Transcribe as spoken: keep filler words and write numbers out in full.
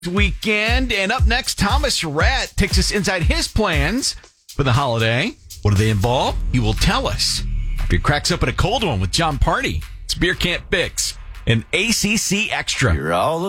weekend. And up next, Thomas Rhett takes us inside his plans for the holiday. What do they involve? He will tell us. He cracks up at a cold one with John Party. It's Beer Can't Fix, an A C C Extra. You're all